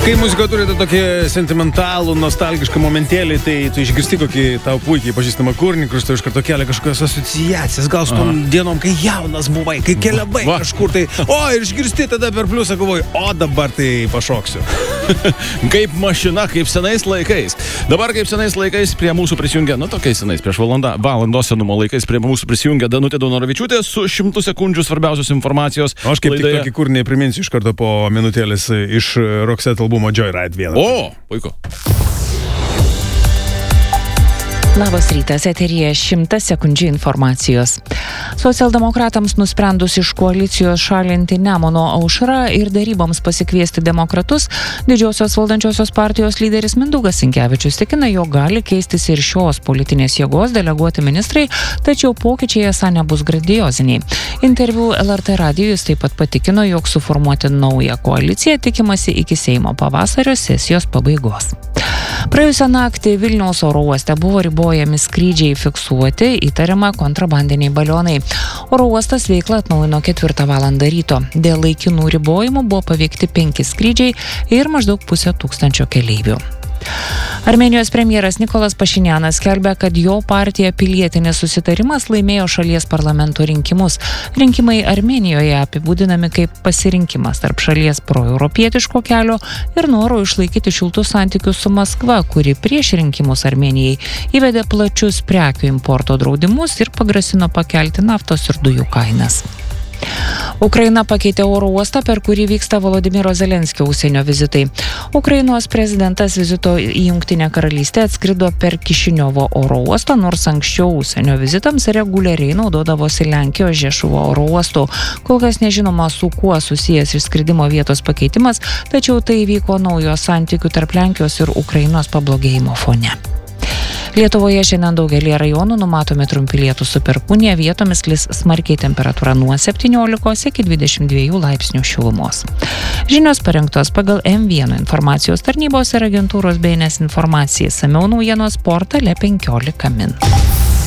Kai muzika turi tokį sentimentalų, nostalgišką momentėlį, tai tu išgirsti kokį tau puikiai pažįstamą kūrinį, kuris tau iš karto kelia kažkokias asociacijas, gal su tom dienom, kai jaunas buvai, kai keliavai kažkur, tai ir išgirsti tada per pliusą galvoji, o dabar tai pašoksiu. Kaip mašina, kaip senais laikais. Dabar kaip senais laikais prie mūsų prisijungia, tokiais senais, prieš valandos senumo laikais prie mūsų prisijungia Danutė Daunoravičiūtė su 100 sekundžių svarbiausios informacijos. O aš kaip tik tokį kūrinį priminsiu iš karto po minutėlės iš Roxette albumo Joyride 1. O, puiku. Labas rytas, eteryje 100 sekundžių informacijos. Socialdemokratams nusprendus iš koalicijos šalinti Nemuno aušrą ir daryboms pasikviesti demokratus, didžiosios valdančiosios partijos lyderis Mindaugas Sinkevičius tikina, jog gali keistis ir šios politinės jėgos deleguoti ministrai, tačiau pokyčiai esą nebus grandioziniai. Interviu LRT radijui jis taip pat patikino, jog suformuoti naują koaliciją tikimasi iki Seimo pavasario sesijos pabaigos. Praėjusią naktį Vilniaus oro uoste buvo ribojami skrydžiai fiksuoti įtariama kontrabandiniai balionai. Oro uostas veiklą atnaujino 4 valandą ryto. Dėl laikinų ribojimų buvo paveikti 5 skrydžiai ir maždaug 500 keleivių. Armėnijos premjeras Nikolas Pašinjanas skelbia, kad jo partija Pilietinis susitarimas laimėjo šalies parlamento rinkimus. Rinkimai Armėnijoje apibūdinami kaip pasirinkimas tarp šalies proeuropietiško kelio ir noro išlaikyti šiltus santykius su Maskva, kuri prieš rinkimus Armėnijai įvedė plačius prekių importo draudimus ir pagrasino pakelti naftos ir dujų kainas. Ukraina pakeitė oro uostą, per kurį vyksta Volodymyro Zelenskio užsienio vizitai. Ukrainos prezidentas vizito į Jungtinę karalystę atskrido per Kišiniovo oro uostą, nors anksčiau užsienio vizitams reguliariai naudodavosi Lenkijos Žešuvo oro uostų. Kol kas nežinoma, su kuo susijęs išskridimo vietos pakeitimas, tačiau tai vyko naujo santykių tarp Lenkijos ir Ukrainos pablogėjimo fone. Lietuvoje šiandien daugelį rajonų numatomi trumpi lietūs su perkūnija, vietomis lis smarkiai, temperatūra nuo 17 iki 22 laipsnių šilumos. Žinios parengtos pagal M1 informacijos tarnybos ir agentūros BNS informaciją. Samiau naujienos portale 15 min.